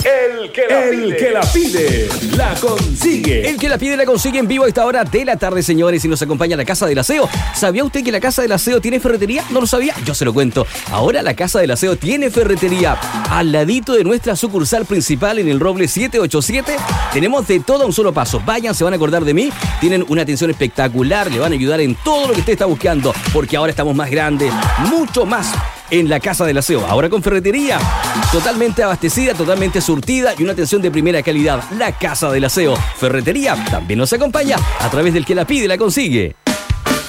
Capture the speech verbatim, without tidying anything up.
El que la El pide. que la pide, la consigue. El que la pide la consigue en vivo a esta hora de la tarde, señores, y nos acompaña a la Casa del Aseo. ¿Sabía usted que la Casa del Aseo tiene ferretería? ¿No lo sabía? Yo se lo cuento. Ahora la Casa del Aseo tiene ferretería. Al ladito de nuestra sucursal principal en el Roble siete ocho siete, tenemos de todo a un solo paso. Vayan, se van a acordar de mí. Tienen una atención espectacular, le van a ayudar en todo lo que usted está buscando, porque ahora estamos más grandes, mucho más en la Casa del Aseo. Ahora con ferretería totalmente abastecida, totalmente surtida y una atención de primera calidad. La Casa del Aseo. Ferretería también nos acompaña a través del que la pide la consigue.